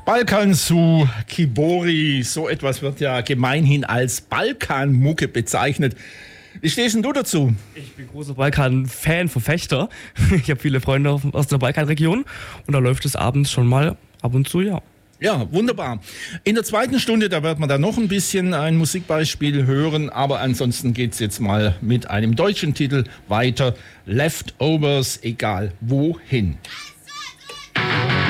Balkan zu Kibori, so etwas wird ja gemeinhin als Balkanmucke bezeichnet. Wie stehst denn du dazu? Ich bin großer Balkan-Fan, Verfechter. Ich habe viele Freunde aus der Balkanregion und da läuft es abends schon mal ab und zu, ja. Ja, wunderbar. In der zweiten Stunde, da wird man dann noch ein bisschen ein Musikbeispiel hören, aber ansonsten geht's jetzt mal mit einem deutschen Titel weiter. Leftovers, egal wohin.